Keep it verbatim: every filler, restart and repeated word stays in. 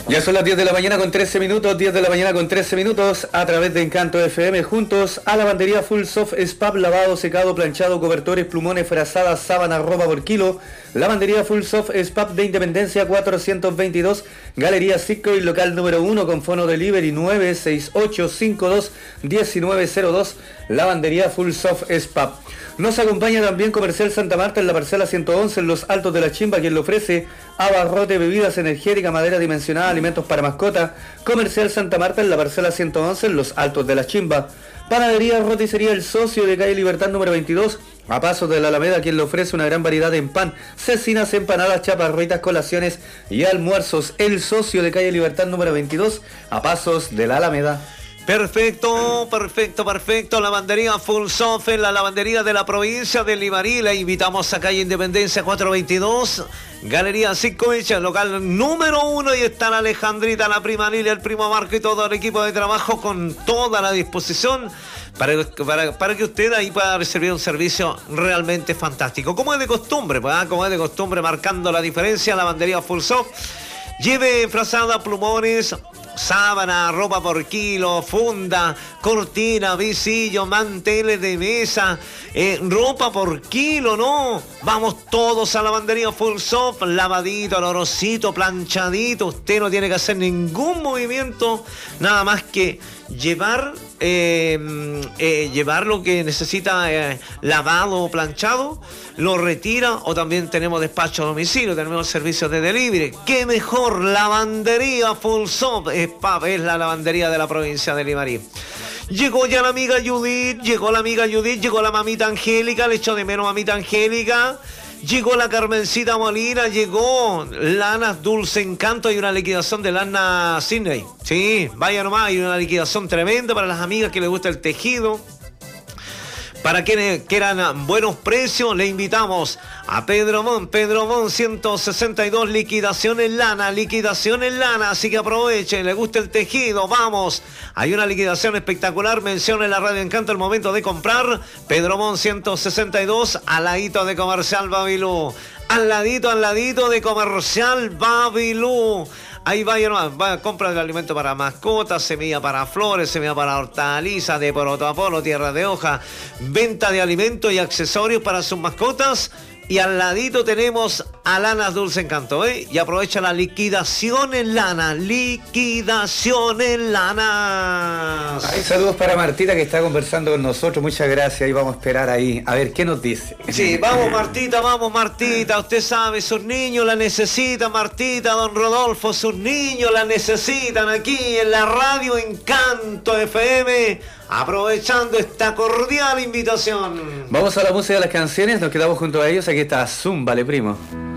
Ya son las diez de la mañana con trece minutos, diez de la mañana con trece minutos, a través de Encanto F M, juntos a lavandería Full Soft Spap, lavado, secado, planchado, cobertores, plumones, frazadas, sábana, ropa por kilo. Lavandería Full Soft Spap de Independencia cuatrocientos veintidós, Galería Cisco y local número uno con fono delivery nueve seis ocho cinco dos uno nueve cero dos. Lavandería Full Soft Spap. Nos acompaña también Comercial Santa Marta en la parcela ciento once en los Altos de la Chimba, quien le ofrece abarrote, bebidas energéticas, madera dimensionada, alimentos para mascota. Comercial Santa Marta en la parcela ciento once en los Altos de la Chimba. Panadería Roticería El Socio de calle Libertad número veintidós, a pasos de la Alameda, quien le ofrece una gran variedad en pan, cecinas, empanadas, chaparritas, colaciones y almuerzos. El Socio de calle Libertad número veintidós, a pasos de la Alameda. Perfecto, perfecto, perfecto. Lavandería Full Soft en la lavandería de la provincia de Limarí. Le invitamos a calle Independencia cuatrocientos veintidós, Galería Sitcovich, local número uno. Y está la Alejandrita, la prima Lilia, el primo Marco y todo el equipo de trabajo con toda la disposición para, para, para que usted ahí pueda recibir un servicio realmente fantástico. Como es de costumbre, ¿verdad? Como es de costumbre, marcando la diferencia, lavandería Full Soft. Lleve frazada, plumones, sábana, ropa por kilo, funda, cortina, visillo, manteles de mesa, eh, ropa por kilo, ¿no? Vamos todos a lavandería Full Soft, lavadito, olorosito, planchadito. Usted no tiene que hacer ningún movimiento, nada más que llevar eh, eh, llevar lo que necesita eh, lavado o planchado, lo retira, o también tenemos despacho a domicilio, tenemos servicios de delivery. ¡Qué mejor! Lavandería Full Soft Spap es la lavandería de la provincia de Limarí. Llegó ya la amiga Judith, llegó la amiga Judith, llegó la mamita Angélica, le echo de menos mamita Angélica. Llegó la Carmencita Molina, llegó Lanas Dulce Encanto. Hay una liquidación de Lana Sydney. Sí, vaya nomás, hay una liquidación tremenda para las amigas que les gusta el tejido. Para quienes quieran buenos precios, le invitamos a Pedro Mon. Pedro Mon ciento sesenta y dos, liquidación en lana, liquidación en lana. Así que aprovechen, le gusta el tejido, vamos. Hay una liquidación espectacular, menciona en la Radio Encanto el momento de comprar. Pedro Mon ciento sesenta y dos, al ladito de Comercial Babilú. Al ladito, al ladito de Comercial Babilú. Ahí vaya nomás, va, compra de alimento para mascotas, semilla para flores, semilla para hortalizas, de poroto a polo, tierra de hoja, venta de alimentos y accesorios para sus mascotas. Y al ladito tenemos a Lanas Dulce Encanto, ¿eh? Y aprovecha la liquidación en lana, liquidación en lana. Hay saludos para Martita que está conversando con nosotros, muchas gracias, y vamos a esperar ahí, a ver qué nos dice. Sí, vamos Martita, vamos Martita, usted sabe, sus niños la necesitan, Martita, don Rodolfo, sus niños la necesitan aquí en la Radio Encanto F M, aprovechando esta cordial invitación. Vamos a la música de las canciones, nos quedamos junto a ellos, aquí está Zúmbale, primo.